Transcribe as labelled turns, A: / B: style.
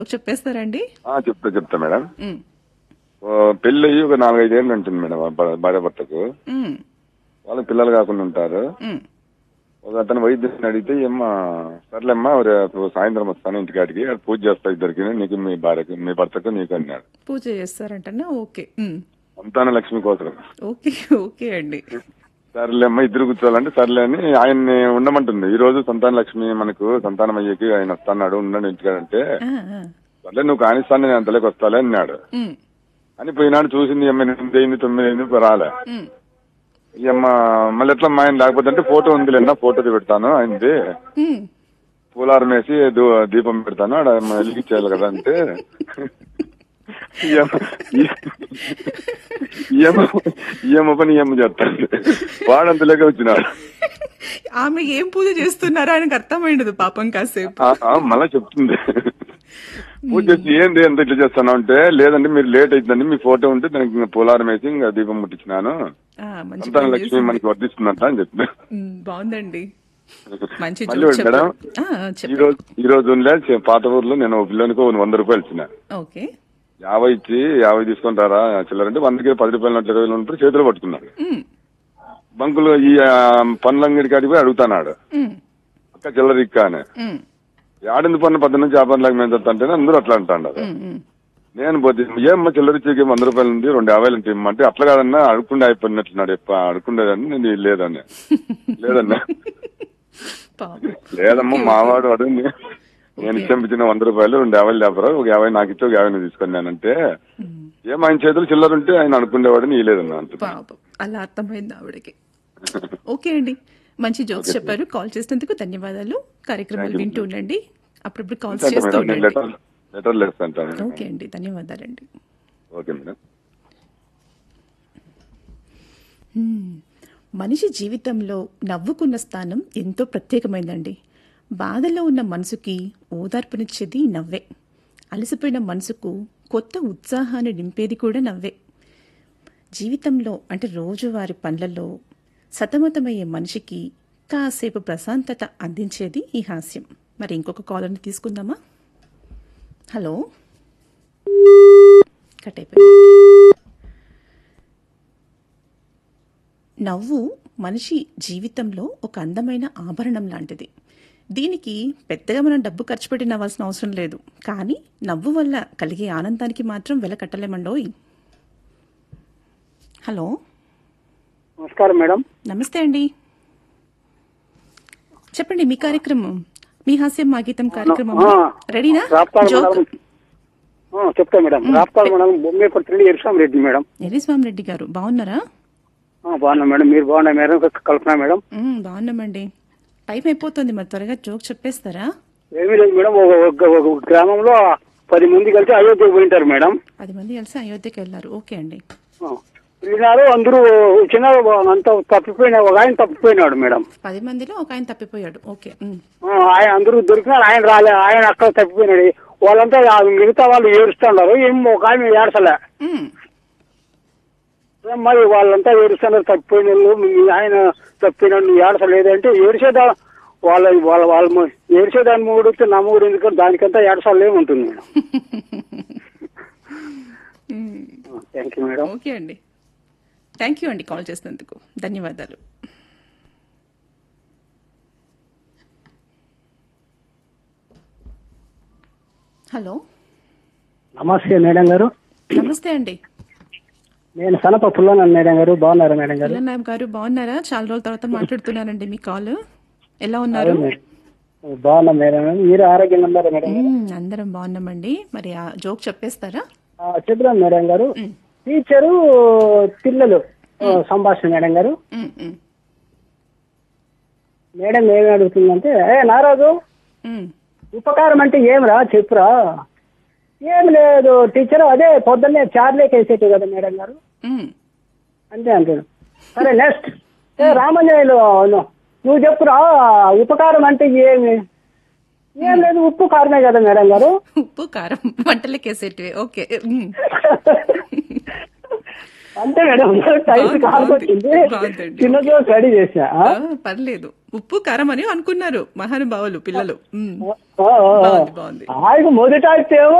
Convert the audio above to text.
A: చెప్పేస్తారండి.
B: చెప్తా మేడం.
A: ఉమ్,
B: పెళ్లి అయ్యి ఒక 4-5 ఏళ్ళు ఉంటుంది మేడం భార్య భర్తకు.
A: ఉమ్,
B: వాళ్ళకి పిల్లలు కాకుండా ఉంటారు.
A: ఉమ్.
B: ఒక అతను వైద్యుని అడిగితే ఏమ్మా సర్లేమ్మా రేపు సాయంత్రం వస్తాను ఇంటికాడికి పూజ చేస్తా ఇద్దరికి, నీకు మీ భార్యకు మీ భర్తకు నీకు అన్నాడు.
A: పూజ చేస్తారంటనే. ఓకే.
B: సంతాన లక్ష్మి కోసం.
A: ఓకే. ఓకే అండి.
B: సర్లేమ్మా ఇద్దరు కూర్చోవాలంటే సర్లే అని ఆయన్ని ఉండమంటుంది. ఈ రోజు సంతాన లక్ష్మి మనకు సంతానం అయ్యేకి ఆయన వస్తాడు ఉండండి ఇంటికాడంటే,
A: ఆ, ఆ.
B: సర్లే నువ్వు కానిస్తాను నేను అంతలోకి వస్తాలే అన్నాడు.
A: ఉమ్,
B: అని పోయినాడు. చూసింది 8 అయింది 9 అయింది రాలే.
A: ఉమ్,
B: ఈ అమ్మ మళ్ళీ ఎట్లా మా ఆయన లేకపోతే అంటే ఫోటో ఉందిలేనా ఫోటో పెడతాను ఆయనది,
A: ఉమ్.
B: పూలారం వేసి దీపం పెడతాను ఆడ వెలిగించేయాలి కదా అంటే ఈఎమ్మ పని ఈఎమ్మ చేస్తాను వాడంతలేక వచ్చినాడు.
A: ఆమె ఏం పూజ చేస్తున్నారో ఆయనకు అర్థమైండదు పాపం కాసేపు.
B: మళ్ళా చెప్తుంది పూజ చేసి ఏంది ఎంత ఇట్లా చేస్తాను అంటే, లేదండి మీరు లేట్ అవుతుందండి మీ ఫోటో ఉంటే దానికి పూలారం వేసి ఇంకా దీపం ముట్టించినాను,
A: మంచి
B: సంతాన
A: పని
B: లక్ష్మి
A: చేసింది.
B: మనకి వర్ధిస్తుందంట అని చెప్పిన.
A: బాగుందండి. మంచి
B: మళ్ళీ
A: జోక్
B: మేడం
A: చెప్పారు.
B: ఈ రోజు పాత ఊర్లో నేను ఒక పిల్లోనికి 100 రూపాయలు ఇచ్చిన.
A: ఓకే.
B: 50 ఇచ్చి 50 తీసుకొని రారా చిల్లరంటే 100కి 10 రూపాయలు 20 ఉంటారు చేతిలో పట్టుకున్నాడు.
A: ఉమ్,
B: బంకులు ఈ పండ్లంగడి కాడికి పోయి అడుగుతున్నాడు,
A: ఉమ్,
B: అక్క చిల్లర ఇక్క అని.
A: ఉమ్,
B: ఆడింది పన్ను 10 నుంచి 50 లాగా మేము చెప్తాంటే అందరూ అట్లా అంటాడు.
A: ఉమ్, ఉమ్.
B: నేను పోతే ఏమ్మా చిల్లర ఇచ్చేకి 100 రూపాయలు ఉంది 2 50 అంటే ఇమ్మంటే, అట్లా కాదన్నా అడుక్కుండా అయిపోయినట్టున్నాడు అడుక్కుండేదని నేను లేదన్నా. లేదన్నా
A: పాపం.
B: లేదమ్మా
A: ఓకే,
B: మావాడు అడుగు నేను
A: ఓకే.
B: ఇచ్చిన 100 రూపాయలు 2 50 లేపరా, ఒక 50 నాకు ఇచ్చి ఒక 50 నువ్వు తీసుకున్నానంటే,
A: ఉమ్,
B: ఏం ఆయన చేతులు చిల్లర ఉంటే ఆయన అనుకునేవాడు నీ లేదన్నా అంత.
A: పాపం అలా అర్థమైంది ఆవిడకి. ఓకే అండి. మంచి జోక్స్ చెప్పారు. కాల్ చేసినందుకు ధన్యవాదాలు. కార్యక్రమాలు వింటూ ఉండండి. అప్పుడప్పుడు కాల్స్ చేస్తూ ఉండండి.
B: లెటర్లు వేస్తాను.
A: ఓకే అండి. ధన్యవాదాలండి.
B: Okay madam.
A: మనిషి జీవితంలో నవ్వుకున్న స్థానం ఎంతో ప్రత్యేకమైందండి. బాధలో ఉన్న మనసుకి ఓదార్పునిచ్చేది నవ్వే. అలసిపోయిన మనసుకు కొత్త ఉత్సాహాన్ని నింపేది కూడా నవ్వే. జీవితంలో అంటే రోజువారి పనులలో సతమతమయ్యే మనిషికి కాసేపు ప్రశాంతత అందించేది ఈ హాస్యం. మరి ఇంకొక కాలర్ని తీసుకుందామా? హలో, కట్ అయిపోయింది. నవ్వు మనిషి జీవితంలో ఒక అందమైన ఆభరణం లాంటిది. దీనికి పెద్దగా మనం డబ్బు ఖర్చు పెట్టి నవ్వాల్సిన అవసరం లేదు. కానీ నవ్వు వల్ల కలిగే ఆనందానికి మాత్రం వెల కట్టలేమండోయ్. హలో,
C: నమస్కారం మేడం.
A: నమస్తే అండి. చెప్పండి మీ కార్యక్రమం, మీ హాస్యం మా గీతం కార్యక్రమం రెడీనా? జోక్
C: చెప్తా madam. Raptadu madam. బొమ్మేపల్లి Eriswamy Reddy madam.
A: Eriswamy Reddy గారు బాగున్నారా?
C: బాగున్నా మేడం. మీరు బాగున్నా మేడం? కల్పన మేడం.
A: బాగున్నామండి. టైం అయిపోతుంది, మరి త్వరగా జోక్ చెప్పేస్తారా?
C: ఏమీ లేదు మేడం. ఒక గ్రామంలో 10 మంది కలిసి అయోధ్యకు పోయింటారు మేడం.
A: 10 మంది కలిసి అయోధ్యకి వెళ్ళారు. ఓకే అండి.
C: వెళ్ళినారు. అందరూ చిన్న అంత ఒక ఆయన తప్పిపోయినాడు మేడం.
A: 10 మందిలో ఒక ఆయన తప్పిపోయాడు. ఓకే.
C: ఆయన అందరూ దొరికినారు. ఆయన రాలే. ఆయన అక్కడ తప్పిపోయినాడు. వాళ్ళంతా మిగతా వాళ్ళు ఏడుస్తున్నారు. ఏం ఒక ఆయన ఏడ్చలే. మరి వాళ్ళంతా ఏడుస్తున్నారు. తప్పిపోయిన ఆయన తప్పిపోయినాడు ఏడసలేదంటే ఏడ్చేదా వాళ్ళ వాళ్ళ వాళ్ళ ఏడ్చేదాన్ని మూడు నా మూడు ఎందుకంటే దానికంతా ఏడసాలు ఏముంటుంది madam. Thank you madam.
A: Okay అండి. థ్యాంక్ యూ అండి కాల్ చేసినందుకు. ధన్యవాదాలు. హలో,
C: నమస్తే మేడం గారు.
A: నమస్తే అండి.
C: నేను సనప పుల్లన్నాను మేడం గారు. బాగున్నారా మేడం గారు?
A: పుల్లనాయ్ గారు బాగున్నారా? చాలా రోజుల తర్వాత మాట్లాడుతున్నానండి. మీ కాల్ ఎలా ఉన్నారు?
C: బాగున్నా మేడం. మీరు ఆరోగ్యంగా ఉన్నారా మేడం?
A: అందరం బాగున్నామండి. మరి ఆ జోక్ చెప్పేస్తారా?
C: చెప్తాను మేడం గారు. టీచరు పిల్లలు సంభాషణ మేడం గారు. మేడం ఏమి అడుగుతుందంటే, నారాజు ఉపకారం అంటే ఏమిరా చెప్పురా. ఏం లేదు టీచర్, అదే పొద్దున్నే చార్లేకి వేసేట్టు కదా మేడం గారు అంతే అంటాడు. సరే నెక్స్ట్. రామంజనేయులు నువ్వు చెప్పురా ఉపకారం అంటే ఏమి. ఏం లేదు ఉప్పు కారమే కదా మేడం గారు.
A: ఉప్పు కారం వంటలకేసేటివే. ఓకే.
C: అంతే మేడం టైం కాకొచ్చింది
A: బాగుందండి.
C: చిన్నదో స్టడీ చేసా.
A: పర్లేదు, ఉప్పు కారం అని అనుకున్నారు మహానుభావులు పిల్లలు.
C: ఆ, ఆ, ఆ.
A: బాగుంది బాగుంది.
C: ఆయనకు మొదట అయితే